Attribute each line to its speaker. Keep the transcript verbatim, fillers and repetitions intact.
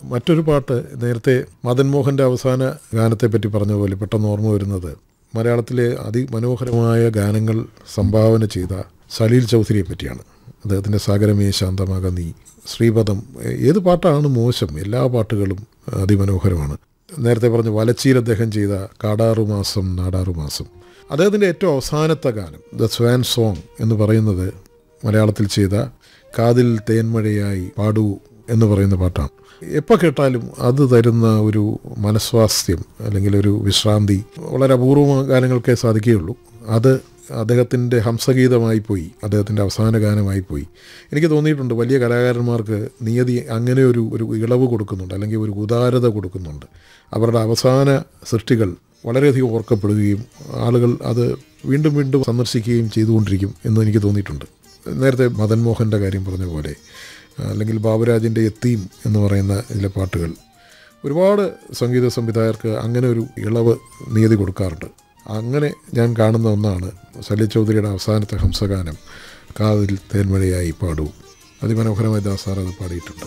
Speaker 1: മറ്റൊരു പാട്ട് നേരത്തെ മദൻ മോഹൻ്റെ അവസാന ഗാനത്തെപ്പറ്റി പറഞ്ഞ പോലെ പെട്ടെന്ന് ഓർമ്മ വരുന്നത് മലയാളത്തിലെ അതിമനോഹരമായ ഗാനങ്ങൾ സംഭാവന ചെയ്ത സലീൽ ചൗധരിയെ പറ്റിയാണ്. അദ്ദേഹത്തിൻ്റെ സാഗരമേ ശാന്തമാക നീ, ശ്രീപദം, ഏത് പാട്ടാണ് മോശം? എല്ലാ പാട്ടുകളും അതിമനോഹരമാണ്. നേരത്തെ പറഞ്ഞ വലച്ചിയിൽ അദ്ദേഹം ചെയ്ത കാടാറുമാസം നാടാറുമാസം. അദ്ദേഹത്തിൻ്റെ ഏറ്റവും അവസാനത്തെ ഗാനം ദ സ്വാൻ സോങ് എന്ന് പറയുന്നത് മലയാളത്തിൽ ചെയ്ത കാതിൽ തേന്മഴയായി പാടൂ എന്ന് പറയുന്ന പാട്ടാണ്. എപ്പോൾ കേട്ടാലും അത് തരുന്ന ഒരു മനസ്വാസ്ഥ്യം അല്ലെങ്കിൽ ഒരു വിശ്രാന്തി വളരെ അപൂർവ ഗാനങ്ങൾക്കേ സാധിക്കുകയുള്ളൂ. അത് അദ്ദേഹത്തിൻ്റെ ഹംസഗീതമായി പോയി, അദ്ദേഹത്തിൻ്റെ അവസാന ഗാനമായി പോയി. എനിക്ക് തോന്നിയിട്ടുണ്ട് വലിയ കലാകാരന്മാർക്ക് നിയതി അങ്ങനെ ഒരു ഒരു ഇളവ് കൊടുക്കുന്നുണ്ട്, അല്ലെങ്കിൽ ഒരു ഉദാരത കൊടുക്കുന്നുണ്ട്. അവരുടെ അവസാന സൃഷ്ടികൾ വളരെയധികം ഓർക്കപ്പെടുകയും ആളുകൾ അത് വീണ്ടും വീണ്ടും സന്ദർശിക്കുകയും ചെയ്തുകൊണ്ടിരിക്കും എന്ന് എനിക്ക് തോന്നിയിട്ടുണ്ട്. നേരത്തെ മദൻ മോഹൻ്റെ കാര്യം പറഞ്ഞ പോലെ, അല്ലെങ്കിൽ ബാബുരാജിൻ്റെ യത്തീം എന്ന് പറയുന്ന ഇതിലെ പാട്ടുകൾ, ഒരുപാട് സംഗീത സംവിധായകർക്ക് അങ്ങനെ ഒരു ഇളവ് നിയതി കൊടുക്കാറുണ്ട്. അങ്ങനെ ഞാൻ കാണുന്ന ഒന്നാണ് സലീൽ ചൗധരിയുടെ അവസാനത്തെ ഹംസഗാനം കാതിൽ തേന്മഴയായി പാടൂ. അതിമനോഹരമായി ദാസാർ അത് പാടിയിട്ടുണ്ട്.